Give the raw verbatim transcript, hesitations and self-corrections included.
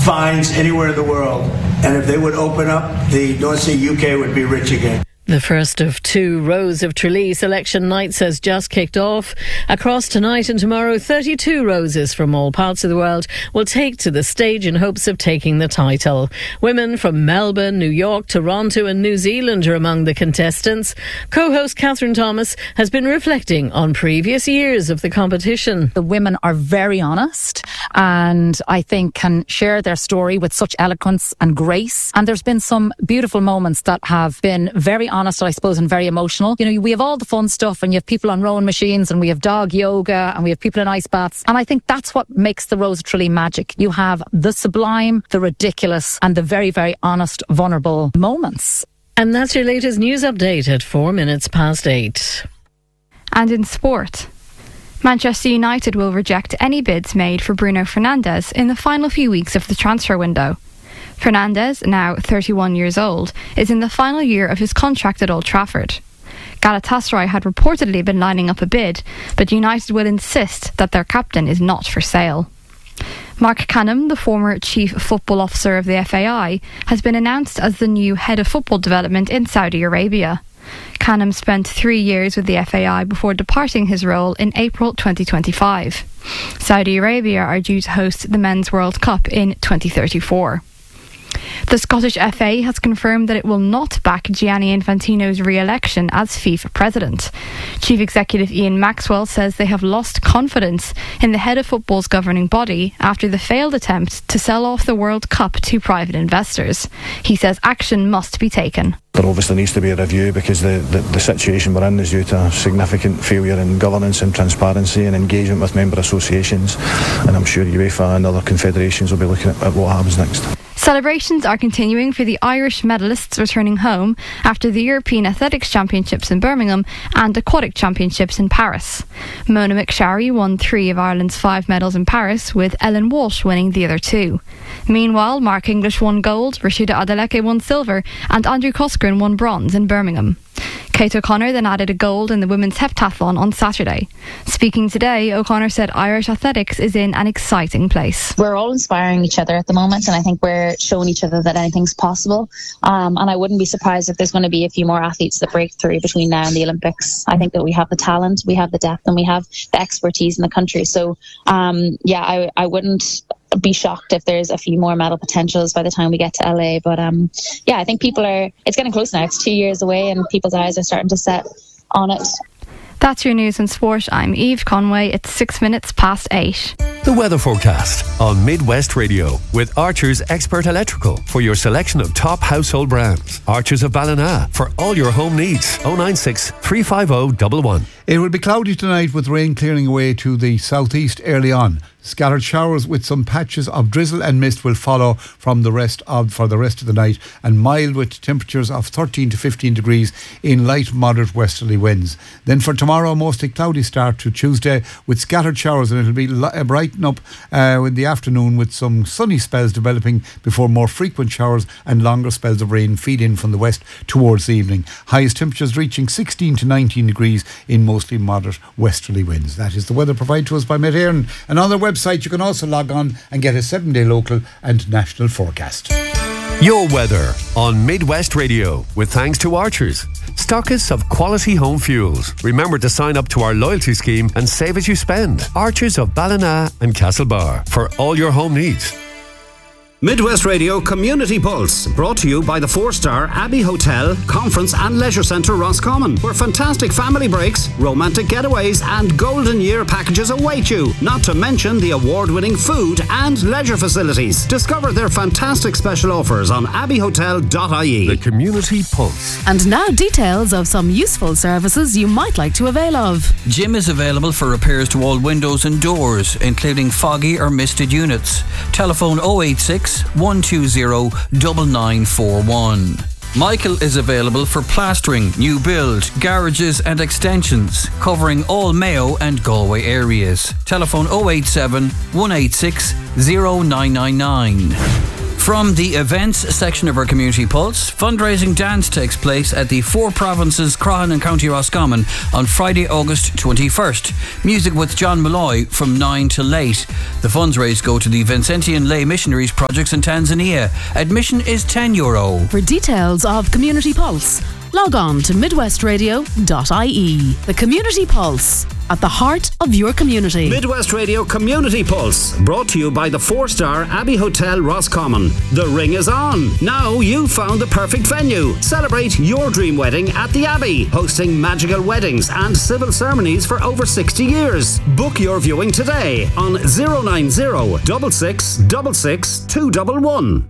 fines anywhere in the world. And if they would open up, the North Sea U K would be rich again. The first of two rows of Tralee selection nights has just kicked off. Across tonight and tomorrow, thirty-two roses from all parts of the world will take to the stage in hopes of taking the title. Women from Melbourne, New York, Toronto and New Zealand are among the contestants. Co-host Catherine Thomas has been reflecting on previous years of the competition. The women are very honest and I think can share their story with such eloquence and grace. And there's been some beautiful moments that have been very honest. honest, I suppose, and very emotional. You know, we have all the fun stuff and you have people on rowing machines and we have dog yoga and we have people in ice baths. And I think that's what makes the Rose of Tralee magic. You have the sublime, the ridiculous and the very, very honest, vulnerable moments. And that's your latest news update at four minutes past eight. And in sport, Manchester United will reject any bids made for Bruno Fernandes in the final few weeks of the transfer window. Fernandes, now thirty-one years old, is in the final year of his contract at Old Trafford. Galatasaray had reportedly been lining up a bid, but United will insist that their captain is not for sale. Mark Canham, the former chief football officer of the F A I, has been announced as the new head of football development in Saudi Arabia. Canham spent three years with the F A I before departing his role in April twenty twenty-five. Saudi Arabia are due to host the Men's World Cup in twenty thirty-four. The Scottish F A has confirmed that it will not back Gianni Infantino's re-election as FIFA president. Chief Executive Ian Maxwell says they have lost confidence in the head of football's governing body after the failed attempt to sell off the World Cup to private investors. He says action must be taken. There obviously needs to be a review because the, the, the situation we're in is due to significant failure in governance and transparency and engagement with member associations, and I'm sure UEFA and other confederations will be looking at, at what happens next. Celebrations are continuing for the Irish medalists returning home after the European Athletics Championships in Birmingham and Aquatic Championships in Paris. Mona McSharry won three of Ireland's five medals in Paris, with Ellen Walsh winning the other two. Meanwhile, Mark English won gold, Rashida Adeleke won silver and Andrew Coscoran won bronze in Birmingham. Kate O'Connor then added a gold in the women's heptathlon on Saturday. Speaking today, O'Connor said Irish athletics is in an exciting place. We're all inspiring each other at the moment, and I think we're showing each other that anything's possible. Um, and I wouldn't be surprised if there's going to be a few more athletes that break through between now and the Olympics. I think that we have the talent, we have the depth, and we have the expertise in the country. So, um, yeah, I, I wouldn't be shocked if there's a few more medal potentials by the time we get to L A. But um, yeah, I think people are, it's getting close now. It's two years away and people's eyes are starting to set on it. That's your news and sport. I'm Eve Conway. It's six minutes past eight. The weather forecast on Midwest Radio with Archer's Expert Electrical for your selection of top household brands. Archer's of Ballina for all your home needs. oh nine six, three five oh, one one. It will be cloudy tonight with rain clearing away to the southeast early on. Scattered showers with some patches of drizzle and mist will follow from the rest of for the rest of the night, and mild with temperatures of thirteen to fifteen degrees in light moderate westerly winds. Then for tomorrow, mostly cloudy start to Tuesday with scattered showers, and it'll be li- brighten up uh, in the afternoon with some sunny spells developing before more frequent showers and longer spells of rain feed in from the west towards the evening. Highest temperatures reaching sixteen to nineteen degrees in mostly moderate westerly winds. That is the weather provided to us by Met Éireann. And on their website you can also log on and get a seven day local and national forecast. Your weather on Midwest Radio with thanks to Archers, stockists of quality home fuels. Remember to sign up to our loyalty scheme and save as you spend. Archers of Ballina and Castlebar for all your home needs. Midwest Radio Community Pulse, brought to you by the four-star Abbey Hotel, Conference and Leisure Centre Roscommon, where fantastic family breaks, romantic getaways and golden year packages await you, not to mention the award-winning food and leisure facilities. Discover their fantastic special offers on abbey hotel dot I E. The Community Pulse. And now details of some useful services you might like to avail of. Jim is available for repairs to all windows and doors, including foggy or misted units. Telephone oh eight six, one two zero, nine nine four one. Michael is available for plastering, new build, garages and extensions, covering all Mayo and Galway areas. Telephone oh eight seven, one eight six, oh nine nine nine. From the events section of our Community Pulse, fundraising dance takes place at the Four Provinces Croghan and County Roscommon on Friday, August twenty-first. Music with John Malloy from nine till late. The funds raised go to the Vincentian Lay Missionaries projects in Tanzania. Admission is ten euro. For details of Community Pulse, log on to midwest radio dot I E. The Community Pulse, at the heart of your community. Midwest Radio Community Pulse, brought to you by the four-star Abbey Hotel Roscommon. The ring is on. Now you've found the perfect venue. Celebrate your dream wedding at the Abbey, hosting magical weddings and civil ceremonies for over sixty years. Book your viewing today on zero nine zero, six six six six, two one one.